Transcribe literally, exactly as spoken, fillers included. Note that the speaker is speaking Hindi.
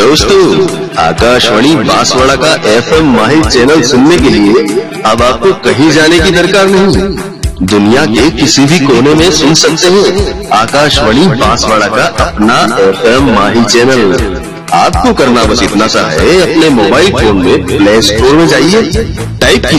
दोस्तों, आकाशवाणी बांसवाड़ा का एफएम माही चैनल सुनने के लिए अब आपको कहीं जाने की दरकार नहीं। दुनिया के किसी भी कोने में सुन सकते हैं आकाशवाणी बांसवाड़ा का अपना एफएम माही चैनल। आपको करना बस इतना सा है, अपने मोबाइल फोन में प्ले स्टोर में जाइए, टाइप